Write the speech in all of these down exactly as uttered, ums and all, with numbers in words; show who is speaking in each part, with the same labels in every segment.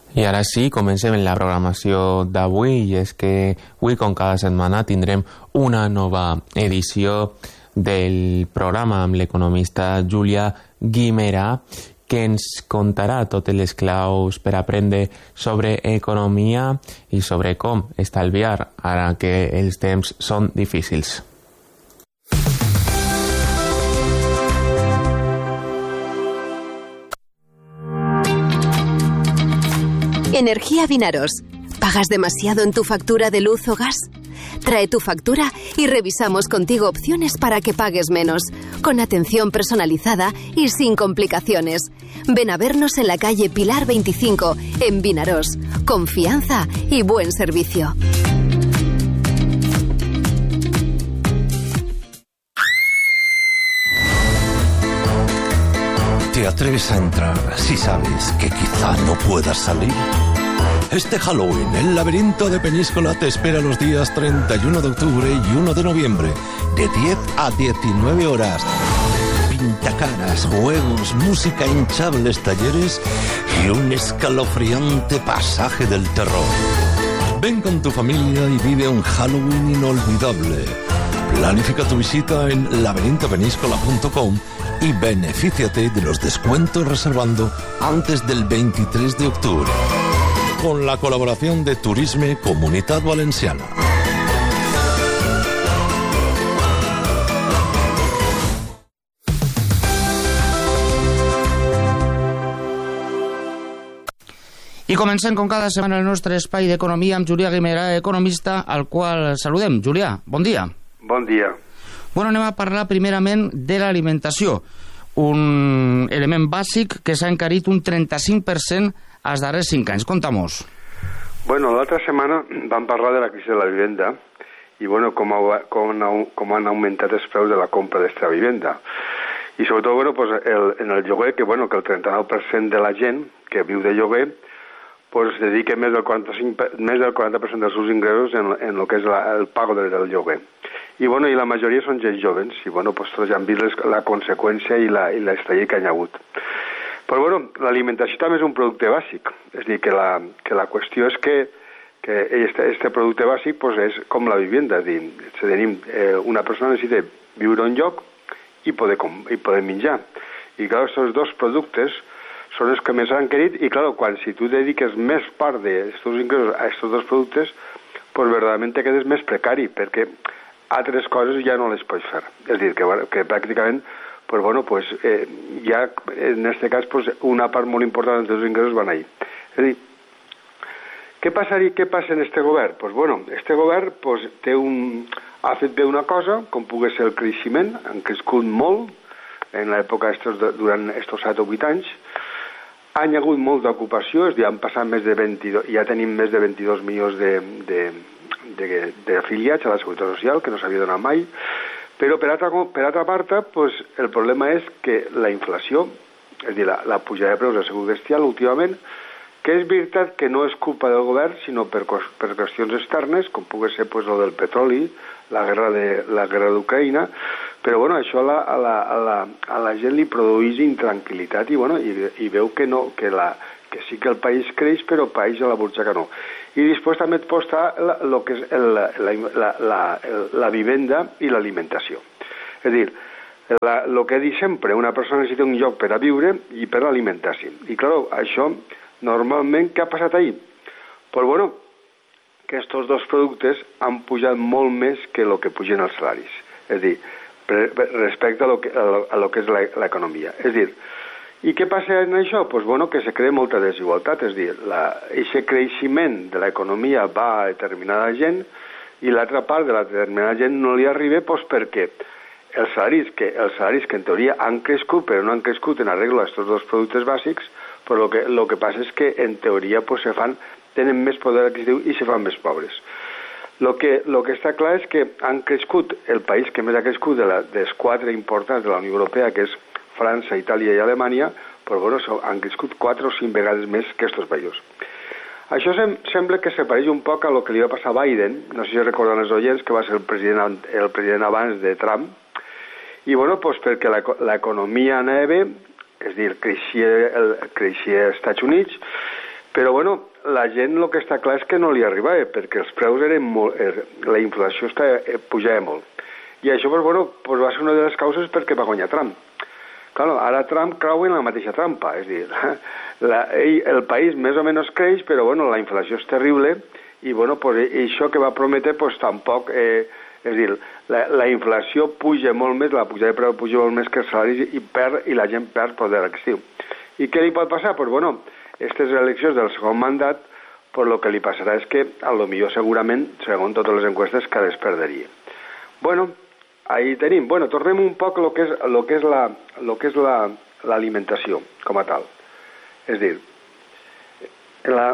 Speaker 1: I ara sí, comencem en la programació d'avui, i és que avui, com cada setmana, tindrem una nova edició del programa amb l'economista Júlia Guimerà, que ens contarà totes les claus per aprendre sobre economia i sobre com estalviar ara que els temps són difícils.
Speaker 2: Energía Vinaros. ¿Pagas demasiado en tu factura de luz o gas? Trae tu factura y revisamos contigo opciones para que pagues menos, con atención personalizada y sin complicaciones. Ven a vernos en la calle Pilar veinticinco, en Vinaros. Confianza y buen servicio.
Speaker 3: ¿Te atreves a entrar si sabes que quizá no puedas salir? Este Halloween, el laberinto de Peñíscola te espera los días treinta y uno de octubre y uno de noviembre, de diez a diecinueve horas. Pintacaras, juegos, música, hinchables, talleres y un escalofriante pasaje del terror. Ven con tu familia y vive un Halloween inolvidable. Planifica tu visita en laberinto peñíscola punto com y benefíciate de los descuentos reservando antes del veintitrés de octubre. Con la colaboración de Turisme Comunitat Valenciana.
Speaker 4: I comencem com cada setmana el nostre espai d'economia amb Júlia Guimerà, economista, al qual saludem. Julià, bon dia.
Speaker 5: Bon dia.
Speaker 4: Bueno, anem a parlar primerament de l'alimentació, un element bàsic que s'ha encarit un trenta-cinc per cent als darrers cinc anys. Conta-mos.
Speaker 5: Bueno, l'altra setmana vam parlar de la crisi de la vivenda i bueno, com, ha, com, ha, com han augmentat els preus de la compra d'esta vivenda. I sobretot, bueno, pues el, en el lloguer, que, bueno, que el trenta-nou per cent de la gent que viu de lloguer pues, dedica més del quaranta-cinc, més del quaranta per cent dels seus ingressos en, en el que és la, el pago del, del lloguer. I, bueno, i la majoria són gent jovens, i bueno, pues, tots ja han vist les, la conseqüència i la, i l'estallir que hi ha hagut. Però bueno, l'alimentació també és un producte bàsic, és a dir, que la, que la qüestió és que, que este, este producte bàsic pues, és com la vivenda, és a dir, tenim, eh, una persona necessita viure un lloc i poder, com, i poder menjar. I clar, aquests dos productes són els que més han querit, i clar, quan si tu dediques més part d'aquests ingressos a aquests dos productes, pues verdaderament te quedes més precari, perquè altres coses ja no les pots fer. És a dir, que, que pràcticament pues bueno, pues eh, ja en este cas pues, una part molt important dels ingressos van ahí. És a dir, què passaria, què passa en este govern? Pues bueno, este govern pues, té un, ha fet bé una cosa, com pugui ser el creixement, han crescut molt en l'època durant estos set o vuit anys, han hagut molt d'ocupació, és a dir, han passat més de veintidós, ja tenim més de veintidós milions de, de, de, de afiliats a la Seguretat Social, que no s'havia donat mai. Però per altra, per altra part, pues, el problema és que la inflació, és a dir, la, la pujada de preus ha sigut bestial últimament, que és veritat que no és culpa del govern, sinó per, per qüestions externes, com pugui ser pues, el del petroli, la guerra de la guerra d'Ucraïna, però bueno, això a la, a, la, a, la, a la gent li produeix intranquil·litat i, bueno, i, i veu que, no, que, la, que sí que el país creix, però el país a la butxaca no. I després també et posta el que és el, la, la, la, la vivenda i l'alimentació. És a dir, el que he dit sempre, una persona necessita un lloc per a viure i per a alimentar-se. I clar, això normalment què ha passat ahir? Pues bueno, que aquests dos productes han pujat molt més que el que pugen els salaris. És a dir, respecte a lo que, a lo que és l'economia. És a dir, i què passa en això? Pues bueno, que se crea molta desigualtat, és a dir, aquest creixement de l'economia va a determinada gent i l'altra part de la determinada gent no li arriba pues, perquè els salaris, que, els salaris que en teoria han crescut però no han crescut en arreglo a aquests dos productes bàsics, però el que, lo que passa és que en teoria pues, se fan, tenen més poder adquisitiu i se fan més pobres. El que, lo que està clar és que han crescut, el país que més ha crescut de la, dels quatre importants de la Unió Europea, que és França, Itàlia i Alemanya, però bueno, han crescut quatre o cinc vegades més que aquests països. Això sem sembla que se pareix un poc a lo que li va passar a Biden, no sé si recorden els oients, que va ser el president, el president abans de Trump, i bueno, pues perquè l'economia anava bé, és a dir, creixia, el, creixia als Estats Units, Però, bueno, la gent el que està clar és que no li arribava, perquè els preus eren molt... La inflació està, pujava molt. I això, pues, bueno, pues va ser una de les causes perquè va guanyar Trump. Claro, ara Trump creu en la mateixa trampa, és a dir, la, ell, el país més o menys creix, però, bueno, la inflació és terrible, i, bueno, pues, això que va prometre, pues, tampoc... Eh, és a dir, la, la inflació puja molt més, la pujada de preu puja molt més que els salaris i, perd, i la gent perd poder adquisitiu. I què li pot passar? Pues, bueno, aquestes eleccions del segon mandat, pues, el que li passarà és que, a lo millor, segurament, segons totes les enquestes, que les perderia. Bueno, ahí tenim. Bueno, tornem un poc a lo que és, lo que és la, lo que és la, l'alimentació, com a tal. És dir, la,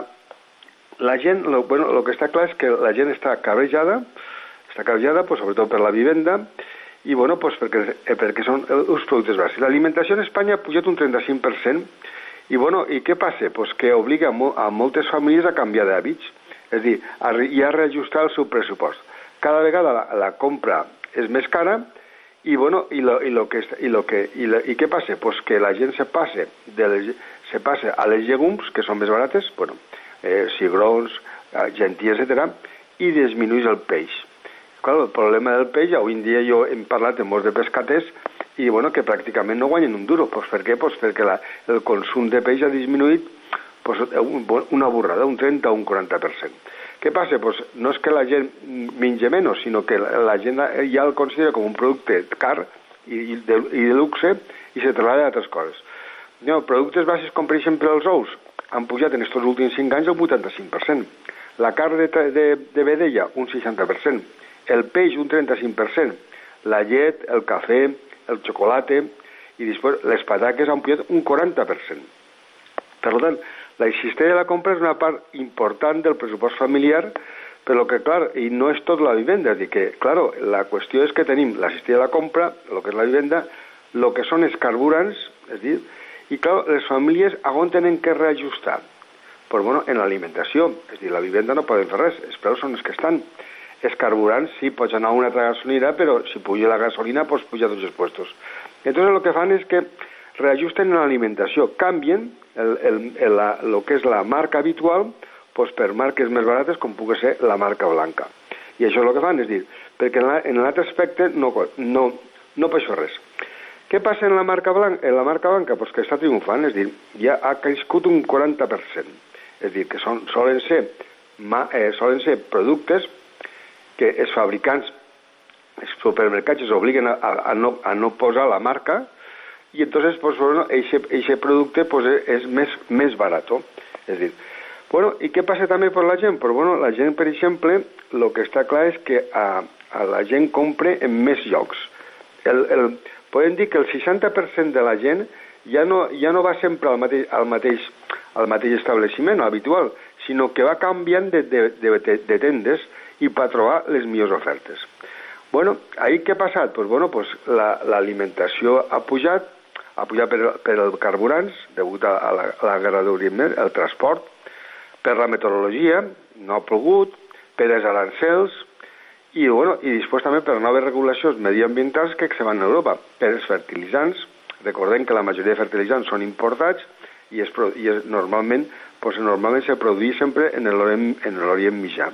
Speaker 5: la gent, lo, bueno, lo que està clar és que la gent està cabrejada, està cabrejada, pues, sobretot per la vivenda, i, bueno, pues, perquè, perquè són els productes bàsics. L'alimentació en Espanya ha pujat un trenta-cinc per cent. I, bueno, i què passa? Pues que obliga a, mo a moltes famílies a canviar d'hàbits, és a dir, a, i a reajustar el seu pressupost. Cada vegada la, la compra és més cara i, bueno, i, lo, i, lo que, i, lo que, i, lo, i què passa? Pues que la gent se passa, de les, se passa a les llegums, que són més barates, bueno, eh, cigrons, gentí, etcètera, i disminueix el peix. Clar, el problema del peix, avui en dia jo hem parlat amb molts de pescaters, i, bueno, que pràcticament no guanyen un duro. Pues per què? Pues perquè la, el consum de peix ha disminuït pues, una borrada, un trenta o un quaranta per cent. Què passa? Pues no és que la gent menja menys, sinó que la, la gent ja el considera com un producte car i, i, de, i de luxe i se traslada a altres coses. No, productes bàsics com, per exemple, els ous han pujat en aquests últims cinc anys un vuitanta-cinc per cent. La carn de, de, de vedella, un seixanta per cent. El peix, un trenta-cinc per cent. La llet, el cafè, el xocolata, i després les pataques han pujat un quaranta per cent. Per tant, la cistella de la compra és una part important del pressupost familiar, però que, clar, i no és tot la vivenda, és dir que, clar, la qüestió és que tenim la cistella de la compra, el que és la vivenda, el que són els carburants, és dir, i, clar, les famílies on tenen que reajustar? Pues, bueno, en l'alimentació, és dir, la vivenda no poden fer res, els preus són els que estan. Els carburants, sí, pots anar a una altra gasolinera, però si puja la gasolina, doncs puja tots els puestos. Entonces, el que fan és que reajusten en l'alimentació, canvien el, el, el, la, el que és la marca habitual doncs per marques més barates, com pugui ser la marca blanca. I això és el que fan, és dir, perquè en l'altre aspecte no, no, no passa res. Què passa en la marca blanca? En la marca blanca, doncs que està triomfant, és dir, ja ha crescut un quaranta per cent. És dir, que són, solen, ser, ma, eh, solen ser productes que els fabricants, els supermercats es obliguen a, a, no, a no posar la marca i entonces pues, bueno, ese producte pues, és més, més barat. És dir, bueno, i què passa també per la gent? Pues, bueno, la gent, per exemple, el que està clar és que a, a la gent compra en més llocs. El, el, podem dir que el seixanta per cent de la gent ja no, ja no va sempre al mateix, al mateix, al mateix establiment habitual, sinó que va canviant de, de, de, de, de tendes i per trobar les millors ofertes. Bueno, ahí què ha passat? Pues, bueno, pues l'alimentació la, ha pujat, ha pujat per, per els carburants, degut a, a la, a la guerra d'Orient, el transport, per la meteorologia, no ha plogut, per els arancels, i, bueno, i després també per noves regulacions mediambientals que se van a Europa, per els fertilitzants. Recordem que la majoria de fertilitzants són importats i, es, i es, normalment, pues, normalment se produeix sempre en l'Orient Mitjà.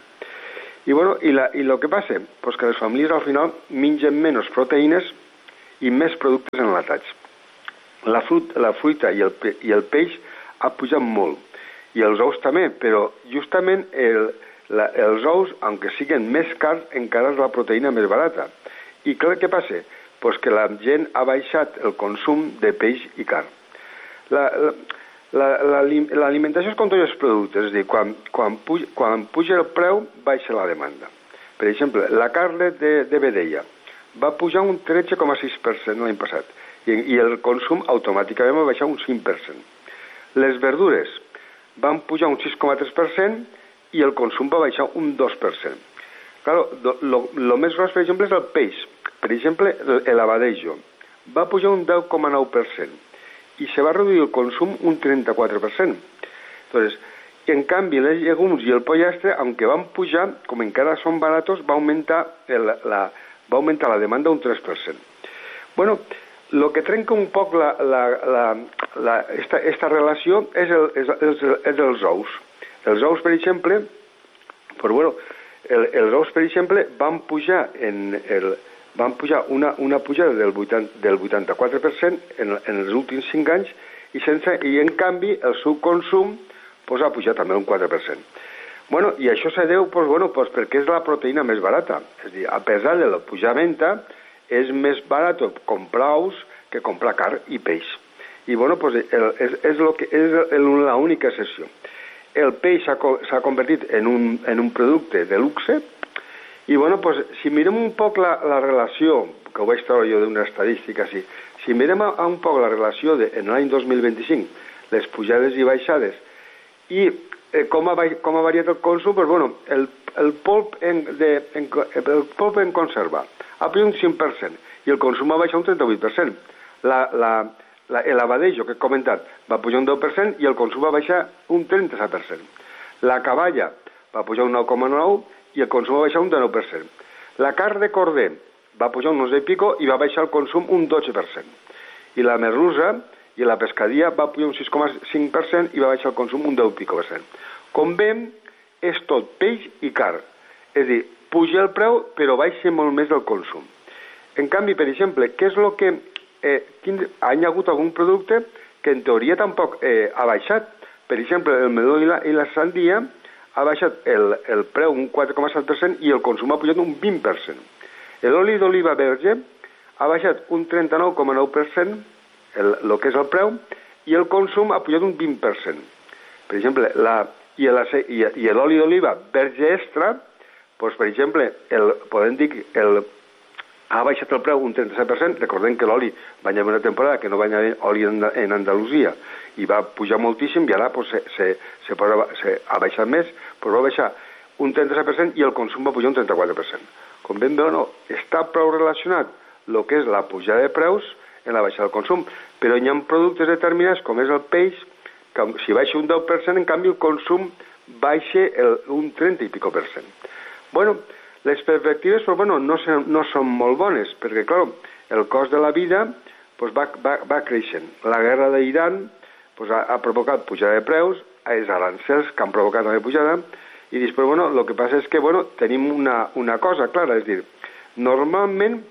Speaker 5: I, bueno, i, la, i lo que passa? Pues que les famílies al final mengen menys proteïnes i més productes enlatats. La, frut, la fruita i el, i el peix ha pujat molt, i els ous també, però justament el, la, els ous, aunque siguin més cars, encara és la proteïna més barata. I clar, què passa? Pues que la gent ha baixat el consum de peix i carn. La, la, l'alimentació és com tots els productes, és a dir, quan, quan, puja, quan puja el preu, baixa la demanda. Per exemple, la carn de, de vedella va pujar un tretze coma sis per cent l'any passat, i, i el consum automàticament va baixar un cinc per cent. Les verdures van pujar un sis coma tres per cent i el consum va baixar un dos per cent. Claro, el més gros, per exemple, és el peix. Per exemple, l'abadejo va pujar un deu coma nou per cent i se va reduir el consum un trenta-quatre per cent. Entonces, en canvi, les llegums i el pollastre, aunque van pujar, com encara són baratos, va augmentar, el, la, va augmentar la demanda un tres per cent. Bueno, el que trenca un poc la, la, la, la, esta, esta relació és, el, és, és, és els ous. Els ous, per exemple, però bueno, el, els ous, per exemple, van pujar en el, van pujar una, una pujada del, vuitanta, del vuitanta-quatre per cent en, en els últims cinc anys i, sense, i en canvi el seu consum pues, ha pujat també un quatre per cent. Bueno, i això se deu pues, bueno, pues, perquè és la proteïna més barata. És a dir, a pesar de la pujamenta, és més barat comprar ous que comprar carn i peix. I bueno, pues, el, és, és, lo que, és la única excepció. El peix s'ha convertit en un, en un producte de luxe i bueno, pues, si mirem un poc la, la relació, que ho vaig treure jo d'una estadística així, si mirem a, a un poc la relació de, en l'any dos mil vint-i-cinc, les pujades i baixades, i eh, com, ha, com ha variat el consum, pues, bueno, el, el, polp en, de, en, el polp en conserva ha pujat un cinc per cent i el consum ha baixat un trenta-vuit per cent. La, la, la, l'abadejo que he comentat va pujar un deu per cent i el consum va baixar un trenta-set per cent. La caballa va pujar un nou coma nou i el consum va baixar un dinou per cent. La carn de corder va pujar un onze i pico i va baixar el consum un dotze per cent. I la merluza i la pescadia va pujar un sis coma cinc per cent i va baixar el consum un deu i pico per cent. Com veiem, és tot peix i carn. És a dir, puja el preu, però baixa molt més el consum. En canvi, per exemple, què és el que... Eh, quin, ha hagut algun producte que en teoria tampoc eh, ha baixat. Per exemple, el meló i la, i la sandia ha baixat el, el preu un quatre coma set per cent i el consum ha pujat un vint per cent. L'oli d'oliva verge ha baixat un trenta-nou coma nou per cent, el, el que és el preu, i el consum ha pujat un vint per cent. Per exemple, la, i, la, i, i l'oli d'oliva verge extra, doncs, per exemple, el, podem dir que el, ha baixat el preu un trenta-set per cent. Recordem que l'oli va haver una temporada que no va haver oli en, en Andalusia i va pujar moltíssim i ara pues, se, se, se, posa, se ha baixat més, però va baixar un trenta-set per cent i el consum va pujar un trenta-quatre per cent. Com ben veu, no, està prou relacionat el que és la pujada de preus en la baixada del consum, però hi ha productes determinats com és el peix, que si baixa un deu per cent, en canvi el consum baixa el, un trenta i pico per cent. Bueno, les perspectives però, bueno, no, se, no són molt bones, perquè, clar, el cost de la vida pues, va, va, va creixent. La guerra d'Iran pues, ha, ha provocat pujada de preus, els arancels que han provocat també pujada, i després, bueno, el que passa és que, bueno, tenim una, una cosa clara, és dir, normalment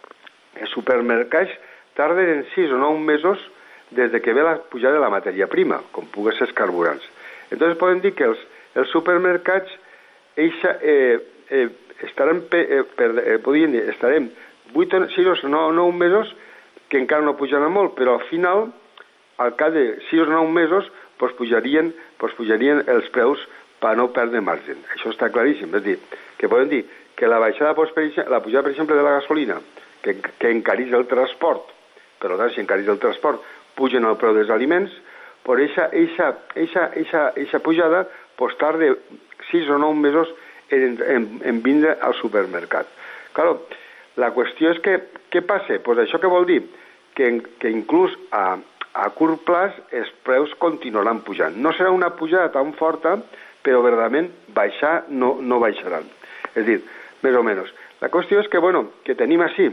Speaker 5: els supermercats tarden en sis o nou mesos des de que ve la pujada de la matèria prima, com pugui ser els carburants. Entonces podem dir que els, els supermercats eixa, eh, eh, estarem, eh, per, eh, podríem dir, estarem vuit, sis o nou mesos que encara no pujaran molt, però al final, al cap de sis o nou mesos, pues pujarien, pues pujarien els preus per no perdre marge. Això està claríssim. És dir, que podem dir que la baixada, pues, per exemple, la pujada, per exemple, de la gasolina, que, que encareix el transport, per tant, si encareix el transport, pugen el preu dels aliments, però eixa, eixa, eixa, eixa, eixa pujada pues, tarda sis o nou mesos en, en, en vindre al supermercat. Claro, la qüestió és que, què passa? Pues això què vol dir? Que, que inclús a, a curt plaç els preus continuaran pujant. No serà una pujada tan forta, però verdaderament baixar no, no baixaran. És dir, més o menys. La qüestió és que, bueno, que tenim així,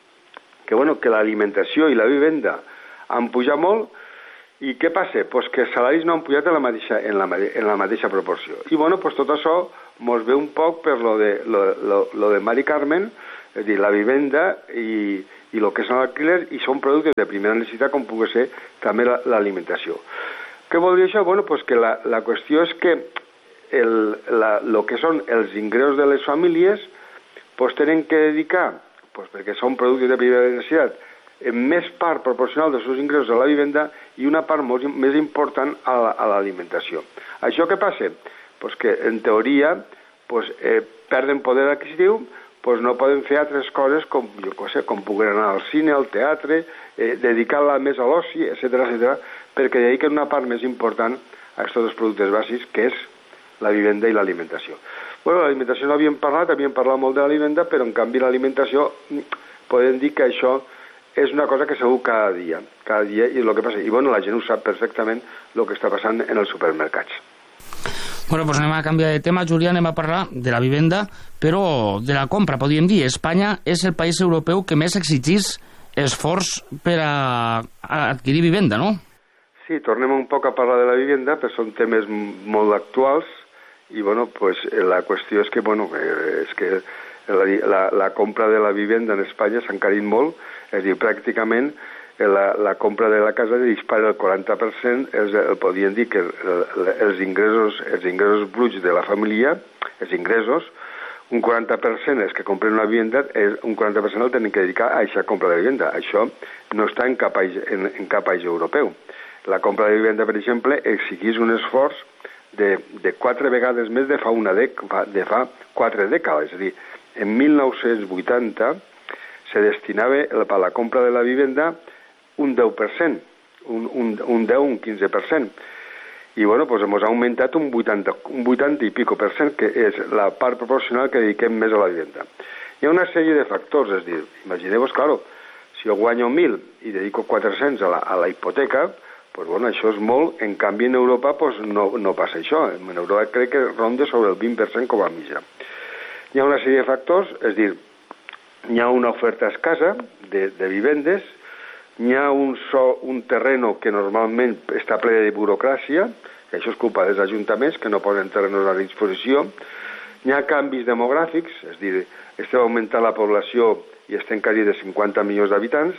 Speaker 5: que, bueno, que l'alimentació i la vivenda han pujat molt, i què passa? Pues que els salaris no han pujat en la mateixa, en la, en la mateixa proporció. I bueno, pues tot això mos ve un poc per lo de, lo, lo, lo de Mari Carmen, és dir, la vivenda i, i el que són l'alquiler, i són productes de primera necessitat com pugui ser també l'alimentació. Què vol dir això? Bueno, pues que la, la qüestió és que el, la, lo que són els ingressos de les famílies pues tenen que dedicar, pues perquè són productes de primera necessitat, en més part proporcional dels seus ingressos a la vivenda i una part molt, més important a l'alimentació. La, Això què passa? Pues que, en teoria, pues, eh, perden poder adquisitiu, pues no poden fer altres coses com, jo què sé, com poder anar al cine, al teatre, eh, dedicar-la més a l'oci, etcètera, etcètera, perquè dediquen una part més important a aquests dos productes bàsics, que és la vivenda i l'alimentació. Bueno, l'alimentació no havíem parlat, havíem parlat molt de l'alimenta, però en canvi l'alimentació podem dir que això és una cosa que segur cada dia, cada dia, i el que passa, i bueno, la gent ho sap perfectament el que està passant en els supermercats.
Speaker 4: Bueno, doncs anem a canviar de tema, Julià, anem a parlar de la vivenda, però de la compra, podríem dir. Espanya és el país europeu que més exigís esforç per a, a adquirir vivenda, no?
Speaker 5: Sí, tornem un poc a parlar de la vivenda, però són temes molt actuals i, bueno, pues, la qüestió és que, bueno, és que la, la, la compra de la vivenda en Espanya s'ha encarit molt, és a dir, pràcticament la, la compra de la casa dispara el quaranta per cent, els, el podien dir que el, els, ingressos, els ingressos bruts de la família, els ingressos, un quaranta per cent és que compren una vivenda, és, un quaranta per cent el tenen que dedicar a aquesta compra de vivenda. Això no està en cap país, en, en cap país europeu. La compra de vivenda, per exemple, exigís un esforç de, de quatre vegades més de fa, una dec, de fa quatre dècades. És a dir, en mil nou-cents vuitanta se destinava a la compra de la vivenda un deu per cent, un, un, un deu, un quinze per cent. I, bueno, pues hemos augmentat un vuitanta, un vuitanta i pico per cent, que és la part proporcional que dediquem més a la vivenda. Hi ha una sèrie de factors, és a dir, imagineu-vos, claro, si jo guanyo mil i dedico quatre-cents a la, a la hipoteca, pues bueno, això és molt, en canvi en Europa pues no, no passa això, en Europa crec que ronda sobre el vint per cent com a mitja. Hi ha una sèrie de factors, és a dir, hi ha una oferta escassa de, de vivendes, hi ha un, so, un terreno que normalment està ple de burocràcia, que això és culpa dels ajuntaments que no posen terrenos a disposició, hi ha canvis demogràfics, és a dir, estem augmentant la població i estem quasi de cinquanta milions d'habitants,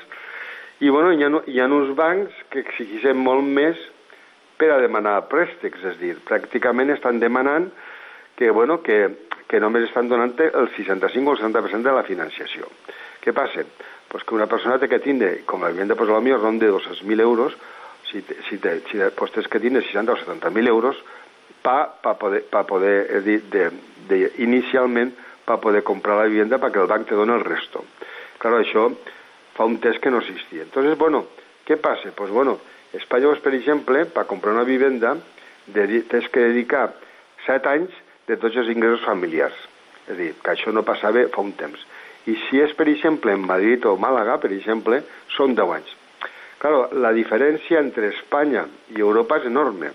Speaker 5: i bueno, hi ha, hi ha uns bancs que exigeixen molt més per a demanar préstecs, és a dir, pràcticament estan demanant que, bueno, que, que només estan donant el seixanta-cinc o el setanta per cent de la financiació. Què passa? Pues que una persona té que tindre, com la vivenda pues, a la millor ronda de dos-cents mil euros, si, te, si, te, si pues, tens que tindre seixanta o setanta mil euros pa, pa poder, pa poder és dir, de, de, inicialment per poder comprar la vivenda perquè el banc te dona el resto. Claro, això fa un temps que no existia. Entonces, bueno, què passa? Pues bueno, Espanya, per exemple, per comprar una vivenda, de, tens que dedicar set anys de tots els ingressos familiars. És a dir, que això no passava fa un temps. I si és, per exemple, en Madrid o Màlaga, per exemple, són deu anys. Claro, la diferència entre Espanya i Europa és enorme.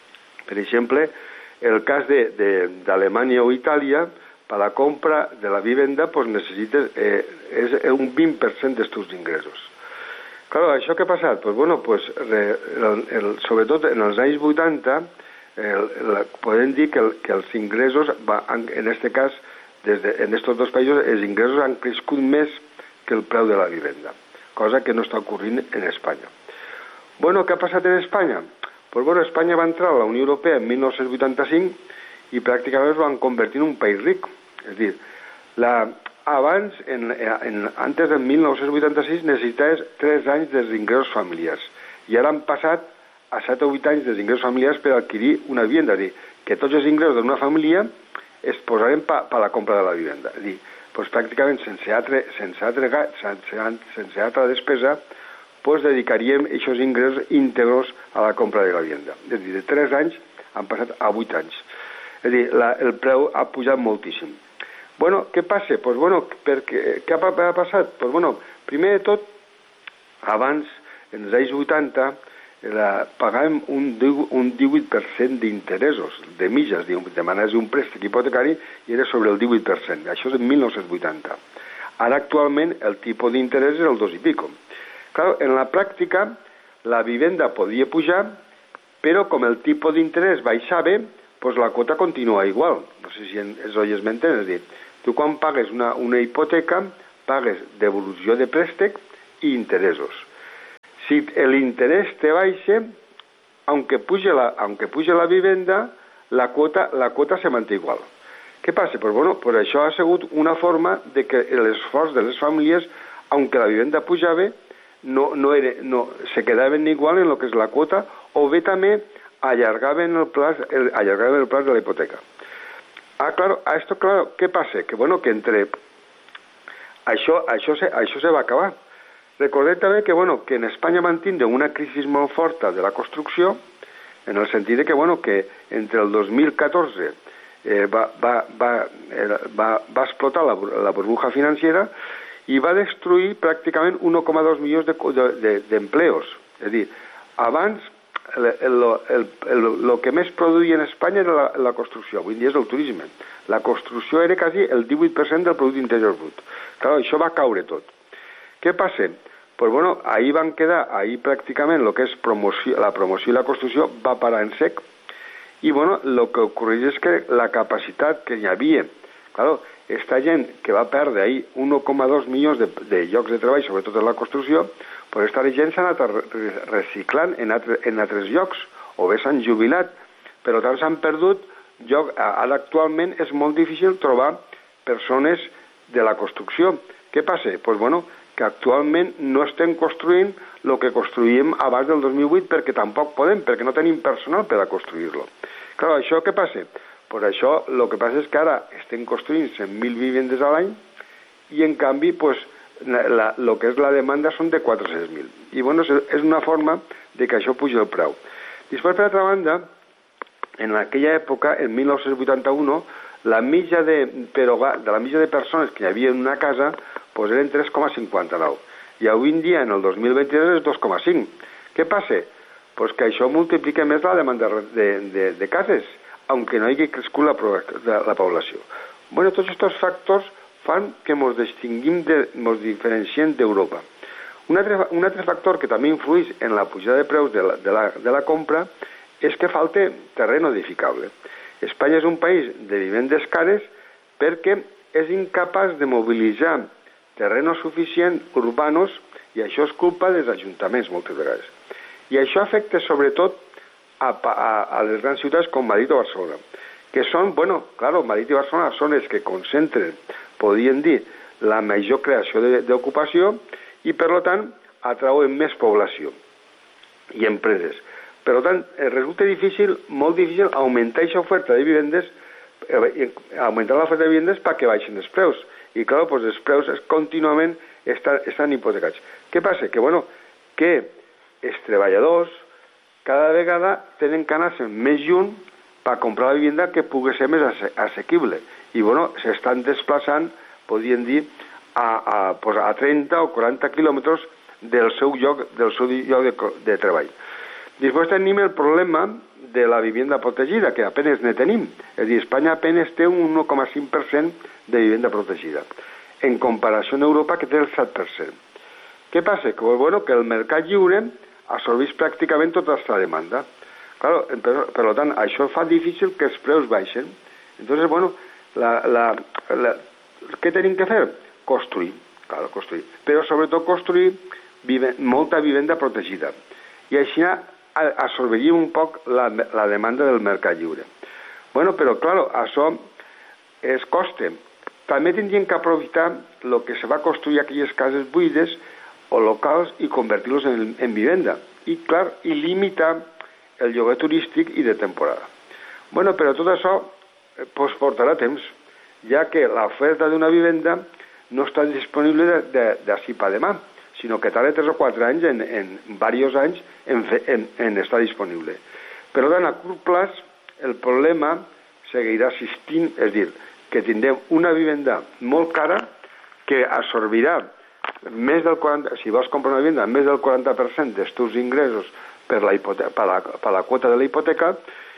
Speaker 5: Per exemple, el cas d'Alemanya o Itàlia, per la compra de la vivenda pues, necessites eh, és un vint per cent dels teus ingressos. Claro, això què ha passat? Pues, bueno, pues, re, el, el, sobretot en els anys vuitanta, el, el, podem dir que, el, que els ingressos, va, en aquest cas, des de, en aquests dos països, els ingressos han crescut més que el preu de la vivenda, cosa que no està ocorrint en Espanya. Bueno, què ha passat en Espanya? Pues, bueno, Espanya va entrar a la Unió Europea en mil nou-cents vuitanta-cinc i pràcticament es van convertir en un país ric. És dir, la, abans, en, en, antes de mil nou-cents vuitanta-sis, necessitaves tres anys dels ingressos familiars. I ara han passat a set o vuit anys dels ingressos familiars per adquirir una vivenda. És dir, que tots els ingressos d'una família es posaren per pa la compra de la vivenda. És dir, pues, pràcticament sense altra, sense altra, sense, sense altra despesa, pues, dedicaríem aquests ingressos íntegros a la compra de la vivenda. És dir, de tres anys han passat a vuit anys. És dir, la, el preu ha pujat moltíssim. Bueno, què passa? Pues bueno, perquè, què ha, ha passat? Pues bueno, primer de tot, abans, en els anys vuitanta, la, pagàvem un, un divuit per cent d'interessos, de mitges, demanaves un préstec hipotecari i era sobre el divuit per cent. Això és en mil nou-cents vuitanta. Ara, actualment, el tipus d'interès és el dos i pico. Clar, en la pràctica, la vivenda podia pujar, però com el tipus d'interès baixava, pues la quota continua igual. No sé si els oies m'entenen. És dir, tu quan pagues una, una hipoteca, pagues devolució de préstec i interessos. Si l'interès te baixa, aunque puje la, aunque puje la vivenda, la quota, la quota se manté igual. Què passa? Pues bueno, pues això ha sigut una forma de que l'esforç de les famílies, aunque la vivenda pujava, no, no era, no, se quedaven igual en lo que és la quota, o bé també allargaven el plaç, el, allargaven el plaç de la hipoteca. Ah, claro, a esto, claro, ¿qué pasa? Que bueno, que entre... Això, això, se, això se va acabar. Recordem també que, bueno, que en Espanya van tindre una crisi molt forta de la construcció, en el sentit de que, bueno, que entre el dos mil catorze eh, va, va, va, eh, va, va explotar la, la burbuja financiera i va destruir pràcticament un coma dos milions d'empleos. De, de, és a dir, abans el, el, el, el, el que més produïa en Espanya era la, la construcció, avui dia és el turisme. La construcció era quasi el divuit per cent del producte interior brut. Clar, això va caure tot. Què passa? pues bueno, ahir van quedar, ahir pràcticament el que és promoció, la promoció i la construcció va parar en sec, i bueno, el que ocorreix és que la capacitat que hi havia, claro, esta gent que va perdre ahir un coma dos milions de, de llocs de treball, sobretot en la construcció, pues esta gent s'ha anat reciclant en, altre, en altres llocs, o bé s'han jubilat, per tant s'han perdut lloc. Ara actualment és molt difícil trobar persones de la construcció. Què passa? Pues bueno, que actualment no estem construint el que construïm abans del dos mil vuit perquè tampoc podem, perquè no tenim personal per a construir-lo. Clar, això què passa? Pues això, el que passa és que ara estem construint cent mil vivendes a l'any i en canvi, pues, la, lo que és la demanda són de quatre-cents mil. I bueno, és una forma de que això pugi el preu. Després, per altra banda, en aquella època, en mil nou-cents vuitanta-u, la mitja de, per hogar, de la mitja de persones que hi havia en una casa pues eren tres coma cinquanta-nou. I avui en dia, en el dos mil vint-i-tres, és dos coma cinc. Què passa? Pues que això multiplica més la demanda de, de, de cases, aunque no hagi crescut la, la població. Bueno, tots aquests factors fan que ens distinguim, ens diferenciem d'Europa. Un altre, un altre factor que també influeix en la pujada de preus de la, de la, de la compra és que falta terreno edificable. Espanya és un país de vivendes cares perquè és incapaç de mobilitzar terreno suficient urbanos i això és culpa dels ajuntaments moltes vegades. I això afecta sobretot a, a, a les grans ciutats com Madrid o Barcelona, que són, bueno, claro, Madrid i Barcelona són els que concentren, podríem dir, la major creació d'ocupació i, per tant, atrauen més població i empreses. Per tant, resulta difícil, molt difícil, augmentar aquesta oferta de vivendes, eh, augmentar l'oferta de vivendes perquè baixen els preus. I, clar, doncs els preus contínuament estan, estan hipotecats. Què passa? Que, bueno, que els treballadors cada vegada tenen que anar més lluny per comprar la vivenda que pugui ser més assequible. I, bueno, s'estan desplaçant, podríem dir, a, a, pues, a trenta o quaranta quilòmetres del seu lloc, del seu lloc de, de treball. Després tenim el problema de la vivenda protegida, que apenas ne tenim. És a dir, Espanya apenas té un un coma cinc per cent de vivenda protegida, en comparació amb Europa, que té el set per cent. Què passa? Que, bueno, que el mercat lliure absorbeix pràcticament tota aquesta demanda. Claro, per, per tant, això fa difícil que els preus baixen. Entonces, bueno, la, la, la, què tenim que fer? Construir, claro, construir. Però sobretot construir vive, molta vivenda protegida. I així absorbiria un poc la, la demanda del mercat lliure. Bueno, però, clar, això és coste. També tindríem que aprofitar el que se va construir aquelles cases buides o locals i convertir-los en, en vivenda. I, clar, i limitar el lloguer turístic i de temporada. Bueno, però tot això pues, portarà temps, ja que l'oferta d'una vivenda no està disponible d'ací per demà, sinó que tarda tres o quatre anys, en, en diversos anys, en, en, en estar disponible. Per tant, a curt plaç, el problema seguirà existint, és a dir, que tindrem una vivenda molt cara que absorbirà més del quaranta, si vols comprar una vivenda, més del quaranta per cent dels teus ingressos per la, hipoteca, per la, per la quota de la hipoteca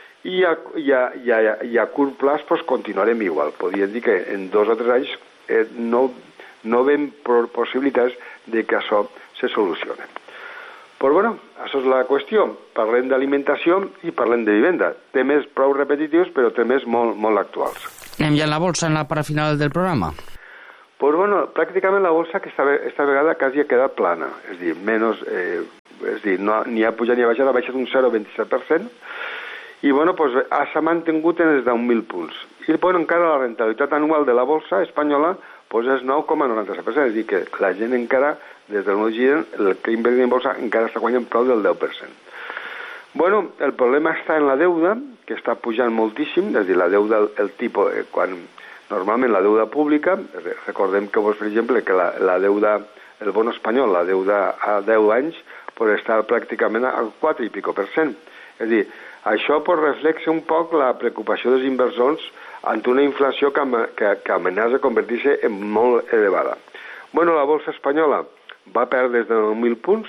Speaker 5: i a, i a, i a, i a curt plaç pues, continuarem igual. Podríem dir que en dos o tres anys eh, no no veiem possibilitats de que això se solucioni. Pues bueno, això és la qüestió. Parlem d'alimentació i parlem de vivenda. Temes prou repetitius, però temes molt, molt actuals.
Speaker 4: Anem ja a la bolsa en la part final del programa.
Speaker 5: Pues bueno, pràcticament la bolsa que esta, esta vegada quasi ha quedat plana. És dir, menys, eh, és dir, no, ni ha pujat ni ha baixat, ha baixat un zero coma vint-i-set per cent. I bueno, pues, s'ha mantingut en els deu mil punts. I bueno, encara la rentabilitat anual de la bolsa espanyola pues és nou coma noranta-set per cent, és a dir, que la gent encara, des del nou gira, el que invertim en bolsa encara està guanyant prou del deu per cent. Bueno, el problema està en la deuda, que està pujant moltíssim, és a dir, la deuda, el tipus, eh, quan normalment la deuda pública, recordem que, pues, per exemple, que la, la deuda, el bono espanyol, la deuda a deu anys, pues, està pràcticament al quatre i pico per cent. És a dir, això pues, reflexa un poc la preocupació dels inversors ante una inflació que, que, que amenaça convertir-se en molt elevada. Bueno, la bolsa espanyola va perdre des de nou mil punts,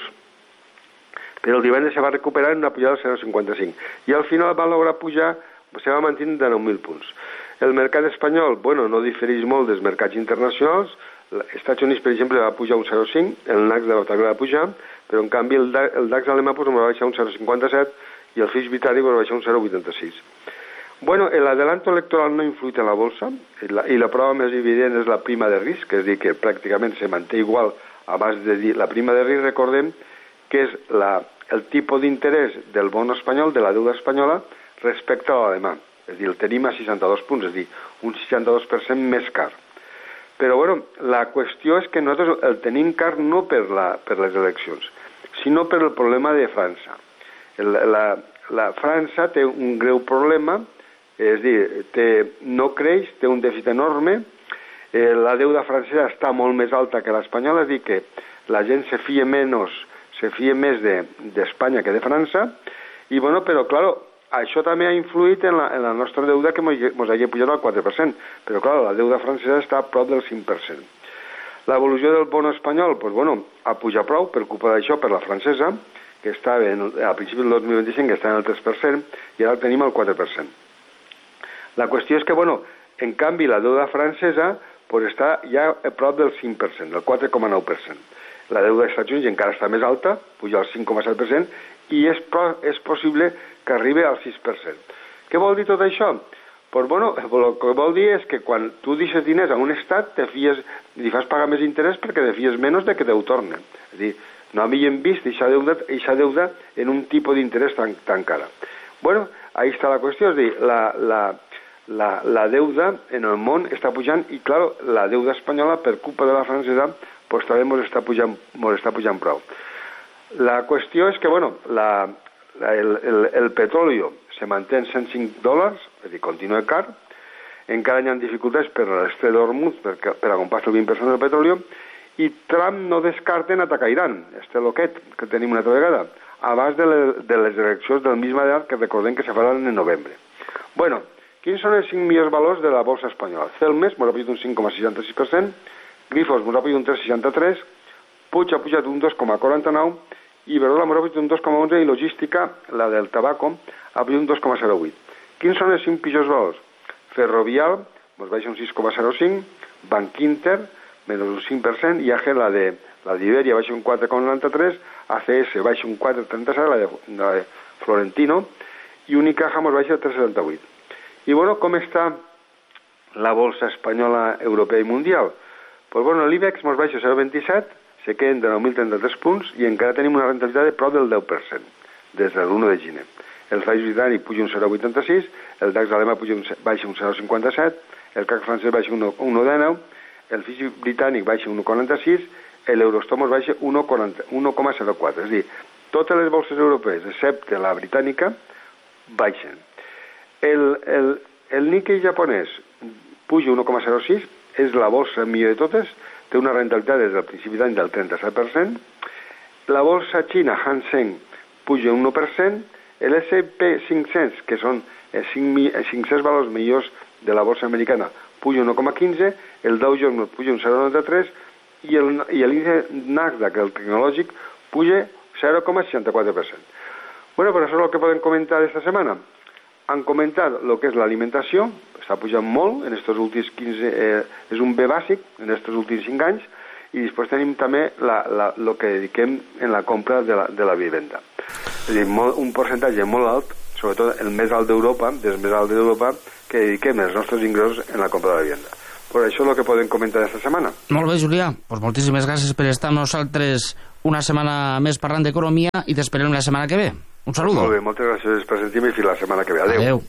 Speaker 5: però el divendres se va recuperar en una pujada de zero coma cinquanta-cinc i al final va lograr pujar, se va mantenir de nou mil punts. El mercat espanyol, bueno, no difereix molt dels mercats internacionals, els Estats Units, per exemple, va pujar un zero coma cinc, el Nasdaq també va pujar, però en canvi el, da, el DAX alemà pues, va baixar un zero coma cinquanta set i el Fitch britànic va baixar un zero coma vuitanta sis. Bueno, el adelanto electoral no ha influït en la bolsa i la, i la prova més evident és la prima de risc, és a dir, que pràcticament se manté igual abans de dir la prima de risc, recordem que és la, el tipus d'interès del bon espanyol, de la deuda espanyola, respecte a l'alemà. És a dir, el tenim a seixanta-dos punts, és a dir, un seixanta-dos per cent més car. Però, bueno, la qüestió és que nosaltres el tenim car no per, la, per les eleccions, sinó per el problema de França. El, la, la França té un greu problema, és a dir, té, no creix, té un dèficit enorme, eh, la deuda francesa està molt més alta que l'espanyola, és a dir, que la gent se fia menys, se fia més d'Espanya de, que de França, i bueno, però, clar, això també ha influït en la, en la nostra deuda que ens hagi pujat al quatre per cent, però, clar, la deuda francesa està a prop del cinc per cent. L'evolució del bon espanyol, doncs, bueno, ha pujat prou per culpa d'això, per la francesa, que estava en, a principi del dos mil vint-i-cinc, que estava en el tres per cent, i ara el tenim al quatre per cent. La qüestió és que, bueno, en canvi, la deuda francesa pues, està ja a prop del cinc per cent, del quatre coma nou per cent. La deuda dels Estats Units encara està més alta, puja al cinc coma set per cent, i és, és possible que arribi al sis per cent. Què vol dir tot això? Pues, bueno, el que vol dir és que quan tu deixes diners a un estat, te fies, li fas pagar més interès perquè te fies menys de que te ho tornen. És a dir, no havíem vist aquesta deuda, aquesta deuda en un tipus d'interès tan, tan cara. Bueno, ahí està la qüestió, és a dir, la, la, la, la deuda en el món està pujant i, clar, la deuda espanyola, per culpa de la francesa, pues, també ens està pujant, ens està pujant prou. La qüestió és que, bueno, la, la, el, el, el petroli se manté en cent cinc dòlars, és a dir, continua car, encara hi ha dificultats per l'estret d'Hormuz per, per a comprar el vint per cent del petroli, i Trump no descarten atacar Iran, este loquet que tenim una altra vegada, abans de, le, de les eleccions del misma edat que recordem que se faran en novembre. Bueno, quins són els cinc millors valors de la bolsa espanyola? Celmes, m'ha pujat un cinc coma seixanta sis per cent, Grifos, m'ha pujat un tres coma seixanta tres, Puig ha pujat un dos coma quaranta nou, i Iberdrola m'ha pujat un dos coma onze, i Logística, la del tabaco, ha pujat un dos coma zero vuit. Quins són els cinc pitjors valors? Ferrovial, ens baixa un sis coma zero cinc, Banc Inter, menys un cinc per cent, I A G, la de la d'Iberia, baixa un quatre coma noranta-tres, A C S baixa un quatre coma trenta-set, la de, la de Florentino, i Unicaja ens baixa tres coma setanta-vuit. I, bueno, com està la bolsa espanyola, europea i mundial? Pues, bueno, l'IBEX ens baixa zero coma vint-i-set, se queden de nou mil trenta-tres punts, i encara tenim una rentabilitat de prop del deu per cent, des de l'u de gener. El Fitch britànic puja un zero coma vuitanta-sis, el DAX alemà puja un, baixa un zero coma cinquanta-set, el C A C francès baixa un un coma dinou, el Fitch britànic baixa un un coma quaranta-sis, l'Eurostomos baixa un coma zero quatre. És a dir, totes les bolses europees, excepte la britànica, baixen. El, el, el Nikkei japonès puja un coma zero sis, és la bolsa millor de totes, té una rentabilitat des del principi d'any del trenta-set per cent. La bolsa xina Hang Seng puja un u per cent, l'S and P cinc-cents, que són els cinc-cents valors millors de la bolsa americana, puja un coma quinze, el Dow Jones puja un zero coma noranta-tres i l'índice Nasdaq, el tecnològic, puja zero coma seixanta-quatre per cent. Bueno, però això és el que podem comentar aquesta setmana. Han comentat el que és l'alimentació, està pujant molt en estos últims quinze, eh, és un bé bàsic en estos últims cinc anys, i després tenim també el que dediquem en la compra de la, de la vivenda. És a dir, molt, un percentatge molt alt, sobretot el més alt d'Europa, des més alt d'Europa, que dediquem els nostres ingressos en la compra de la vivenda. Per això és el que podem comentar aquesta setmana.
Speaker 4: Molt bé, Julià. Pues moltíssimes gràcies per estar amb nosaltres una setmana més parlant d'economia i t'esperem la setmana que ve. Un saludo.
Speaker 5: Molt bé, moltes gràcies per sentir-me i fins la setmana que ve. Adéu.
Speaker 4: Adéu.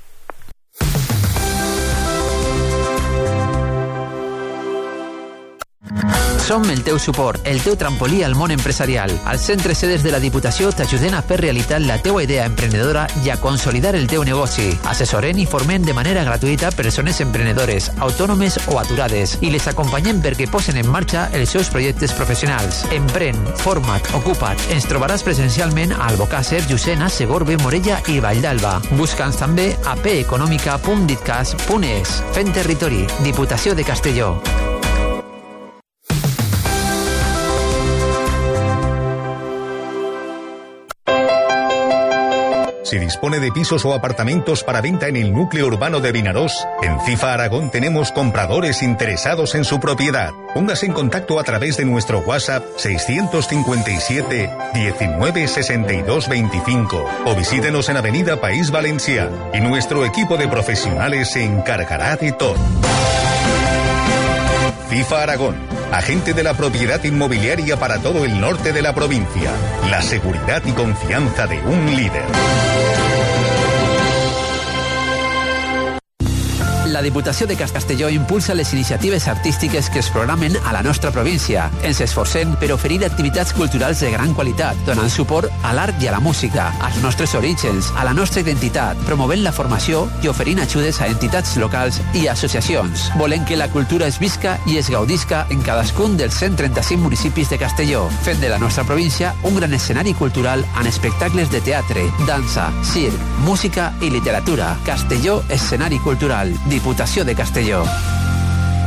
Speaker 6: Som el teu suport, el teu trampolí al món empresarial. Als centres sedes de la Diputació t'ajudem a fer realitat la teua idea emprenedora i a consolidar el teu negoci. Assessorem i formem de manera gratuïta persones emprenedores, autònomes o aturades i les acompanyem perquè posen en marxa els seus projectes professionals. Empren, forma't, ocupa't. Ens trobaràs presencialment a Albocàsser, Llucena, Segorbe, Morella i Vall d'Alba. Busca'ns també a p econòmica punt ditcas punt es. Fent territori, Diputació de Castelló.
Speaker 7: Si dispone de pisos o apartamentos para venta en el núcleo urbano de Vinarós, en FIFA Aragón tenemos compradores interesados en su propiedad. Póngase en contacto a través de nuestro WhatsApp seiscientos cincuenta y siete diecinueve sesenta y dos veinticinco o visítenos en Avenida País Valencià y nuestro equipo de profesionales se encargará de todo. FIFA Aragón, agente de la propiedad inmobiliaria para todo el norte de la provincia. La seguridad i confiança de un líder.
Speaker 6: La Diputació de Castelló impulsa les iniciatives artístiques que es programen a la nostra província. Ens esforcem per oferir activitats culturals de gran qualitat, donant suport a l'art i a la música, als nostres orígens, a la nostra identitat, promovent la formació i oferint ajudes a entitats locals i associacions. Volem que la cultura es visca i es gaudisca en cadascun dels cent trenta-cinc municipis de Castelló, fent de la nostra província un gran escenari cultural amb espectacles de teatre, dansa, circ, música i literatura. Castelló, escenari cultural. Diputació de Castelló.